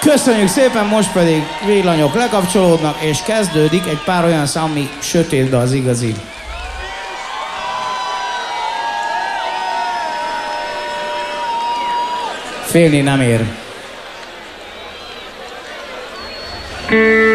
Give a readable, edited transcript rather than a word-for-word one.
Köszönjük szépen, most pedig villanyok lekapcsolódnak, és kezdődik egy pár olyan szám, ami sötét, de az igazi. Félni nem ér.